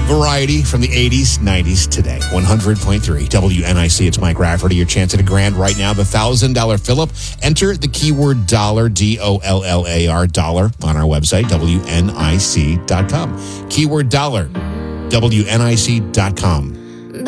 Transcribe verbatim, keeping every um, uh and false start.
variety from the eighties, nineties, today. one hundred point three W N I C. It's Mike Rafferty. Your chance at a grand right now. The one thousand dollars Phillip. Enter the keyword dollar, D O L L A R, dollar, on our website, W N I C dot com. Keyword dollar, W N I C dot com.